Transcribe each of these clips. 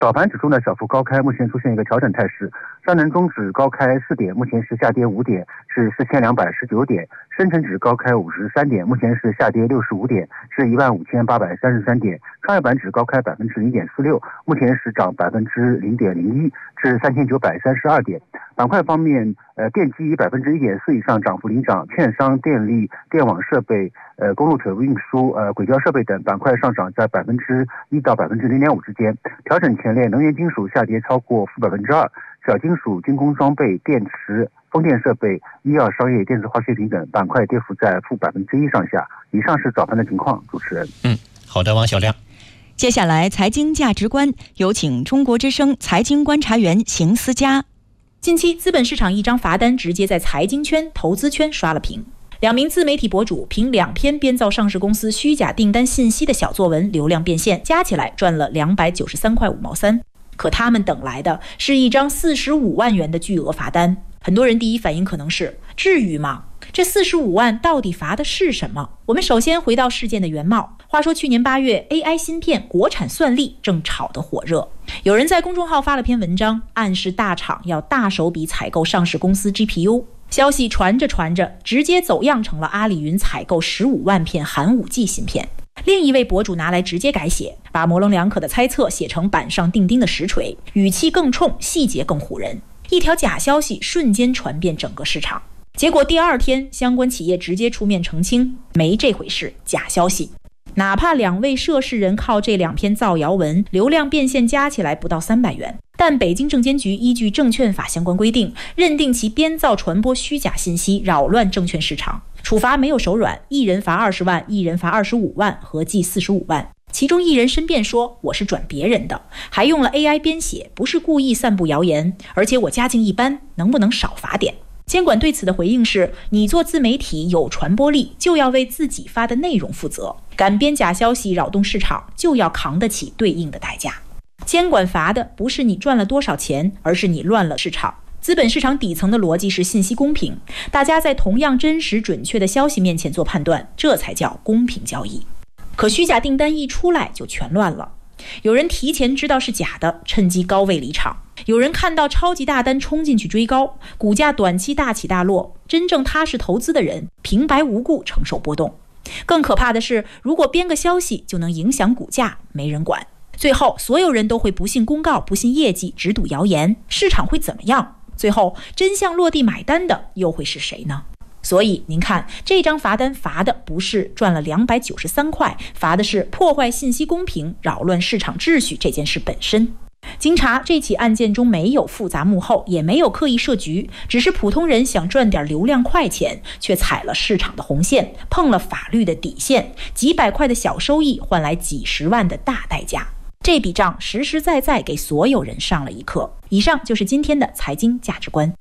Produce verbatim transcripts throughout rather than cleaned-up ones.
早盘指数呢小幅高开，目前出现一个调整态势。上证综指高开四点，目前是下跌五点，是四千两百十九点；深成指高开五十三点，目前是下跌六十五点，是一万五千八百三十三点；创业板指高开百分之零点四六，目前是涨百分之零点零一，至三千九百三十二点。板块方面，呃，电机以百分之一点四以上涨幅领涨，券商、电力、电网设备、呃，公路铁路运输、呃，轨交设备等板块上涨在百分之一到百分之零点五之间。调整前列，能源金属下跌超过负百分之二，小金属、军工装备、电池、风电设备、医药、商业、电子化学品等板块跌幅在负百分之一上下。以上是早盘的情况，主持人。 嗯，好的，王小亮。 接下来财经价值观，有请中国之声财经观察员邢思佳。 近期资本市场一张罚单直接在财经圈、投资圈刷了屏。两名自媒体博主凭两篇编造上市公司虚假订单信息的小作文流量变现，加起来赚了两百九十三块五毛三。可他们等来的是一张四十五万元的巨额罚单。很多人第一反应可能是：至于吗？这四十五万到底罚的是什么？我们首先回到事件的原貌。话说去年八月 A I 芯片国产算力正炒得火热，有人在公众号发了篇文章，暗示大厂要大手笔采购上市公司 G P U。 消息传着传着，直接走样成了阿里云采购十五万片寒武纪芯片。另一位博主拿来直接改写，把模棱两可的猜测写成板上钉钉的实锤，语气更冲，细节更唬人。一条假消息瞬间传遍整个市场。结果第二天，相关企业直接出面澄清，没这回事，假消息。哪怕两位涉事人靠这两篇造谣文流量变现加起来不到三百元，但北京证监局依据证券法相关规定，认定其编造传播虚假信息，扰乱证券市场，处罚没有手软，一人罚二十万，一人罚二十五万，合计四十五万。其中一人申辩说，我是转别人的，还用了 A I 编写，不是故意散布谣言，而且我家境一般，能不能少罚点？监管对此的回应是，你做自媒体有传播力，就要为自己发的内容负责，敢编假消息扰动市场，就要扛得起对应的代价。监管罚的不是你赚了多少钱，而是你乱了市场。资本市场底层的逻辑是信息公平，大家在同样真实准确的消息面前做判断，这才叫公平交易。可虚假订单一出来就全乱了，有人提前知道是假的，趁机高位离场；有人看到超级大单冲进去追高，股价短期大起大落，真正踏实投资的人平白无故承受波动。更可怕的是，如果编个消息就能影响股价，没人管。最后所有人都会不信公告，不信业绩，只赌谣言，市场会怎么样？最后真相落地买单的又会是谁呢？所以您看，这张罚单罚的不是赚了两百九十三块，罚的是破坏信息公平、扰乱市场秩序这件事本身。经查，这起案件中没有复杂幕后，也没有刻意设局，只是普通人想赚点流量快钱，却踩了市场的红线，碰了法律的底线，几百块的小收益换来几十万的大代价。这笔账实实在在给所有人上了一课。以上就是今天的财经价值观。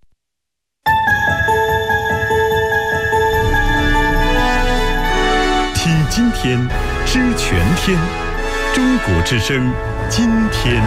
听今天，知全天，中国之声，今天。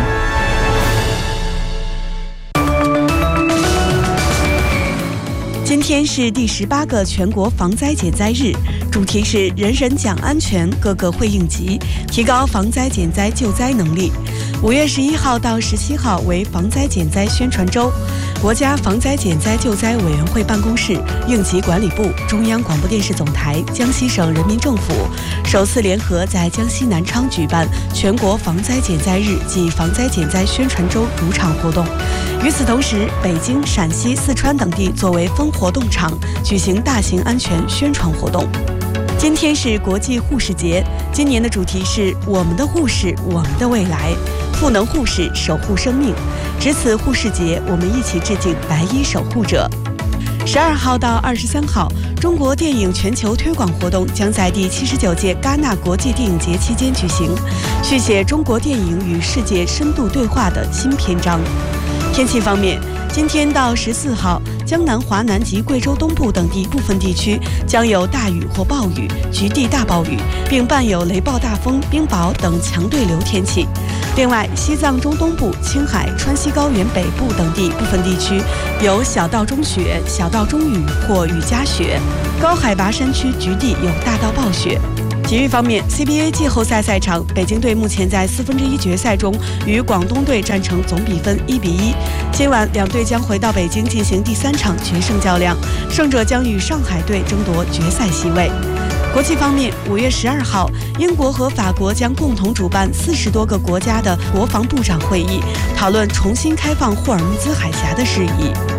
今天是第十八个全国防灾减灾日，主题是人人讲安全，个个会应急，提高防灾减灾救灾能力。五月十一号到十七号为防灾减灾宣传周，国家防灾减灾救灾委员会办公室、应急管理部、中央广播电视总台、江西省人民政府首次联合在江西南昌举办全国防灾减灾日暨防灾减灾宣传周主场活动。与此同时，北京、陕西、四川等地作为分活动场，举行大型安全宣传活动。今天是国际护士节，今年的主题是我们的护士，我们的未来，赋能护士，守护生命。值此护士节，我们一起致敬白衣守护者。十二号到二十三号，中国电影全球推广活动将在第七十九届戛纳国际电影节期间举行，续写中国电影与世界深度对话的新篇章。天气方面，今天到十四号，江南、华南及贵州东部等地部分地区将有大雨或暴雨，局地大暴雨，并伴有雷暴大风、冰雹等强对流天气。另外，西藏中东部、青海、川西高原北部等地部分地区有小到中雪、小到中雨或雨夹雪，高海拔山区局地有大到暴雪。 体育方面 ，C B A 季后赛赛场，北京队目前在四分之一决赛中与广东队战成总比分一比一。今晚两队将回到北京进行第三场决胜较量，胜者将与上海队争夺决赛席位。国际方面，五月十二号，英国和法国将共同主办四十多个国家的国防部长会议，讨论重新开放霍尔木兹海峡的事宜。